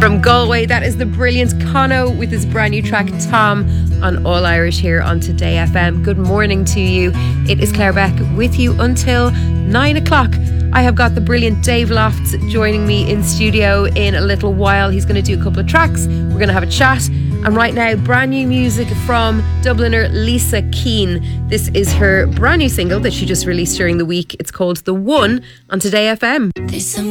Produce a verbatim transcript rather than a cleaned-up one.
from Galway. That is the brilliant Cono with his brand new track Tom on All Irish here on Today F M. Good morning to you. It is Claire Beck with you until nine o'clock. I have got the brilliant Dave Lofts joining me in studio in a little while. He's going to do a couple of tracks. We're going to have a chat. And right now, brand new music from Dubliner Lisa Keane. This is her brand new single that she just released during the week. It's called The One on Today F M.